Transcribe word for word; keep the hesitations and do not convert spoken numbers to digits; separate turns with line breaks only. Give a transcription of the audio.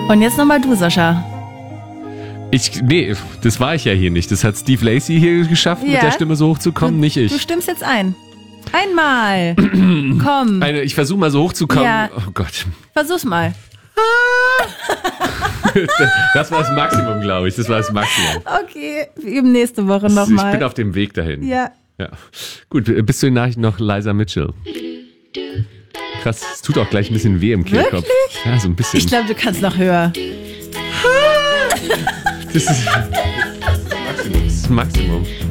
Und jetzt nochmal du, Sascha.
Ich, nee, das war ich ja hier nicht. Das hat Steve Lacey hier geschafft,
Ja.
mit der Stimme so hochzukommen,
Du-
nicht ich.
Du stimmst jetzt ein. Einmal. Komm,
Eine, ich versuche mal so hochzukommen.
Ja.
Oh Gott.
versuch's mal.
Das war das Maximum, glaube ich. Das war das Maximum.
Okay, wir üben nächste Woche
Ich bin
nochmal.
auf dem Weg dahin.
Ja.
Ja. Gut, bis zu den Nachrichten noch Liza Mitchell. Krass, es tut auch gleich ein bisschen weh im Kehlkopf.
Wirklich?
Ja, so ein bisschen.
Ich glaube, du kannst noch höher.
Das ist das Maximum. Das ist das Maximum.